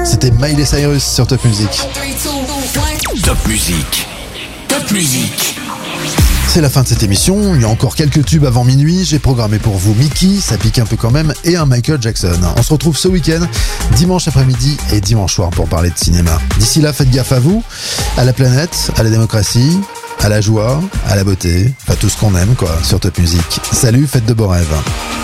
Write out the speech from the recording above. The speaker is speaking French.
C'était Miley Cyrus sur Top Music. Top Music. Top Music. C'est la fin de cette émission, il y a encore quelques tubes avant minuit, j'ai programmé pour vous Mickey, ça pique un peu quand même, et un Michael Jackson. On se retrouve ce week-end, dimanche après-midi et dimanche soir pour parler de cinéma. D'ici là, faites gaffe à vous, à la planète, à la démocratie, à la joie, à la beauté, enfin tout ce qu'on aime quoi, sur Top Music. Salut, faites de beaux rêves.